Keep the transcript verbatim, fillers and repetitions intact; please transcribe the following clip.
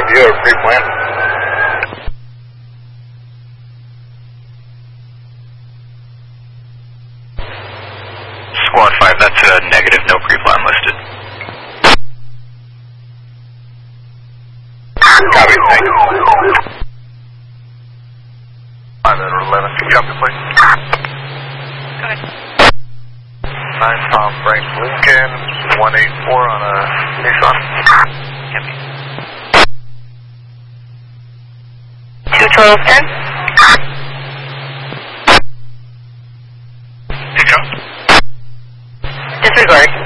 Do you have a pre-plan? Squad five, that's a negative, no pre-plan listed. Copy, thank you. five out of eleven, can you copy, please? Good. nine Tom Frank Lincoln, one eight four on a Nissan. Copy. two twelve ten. Pick up. Disregard.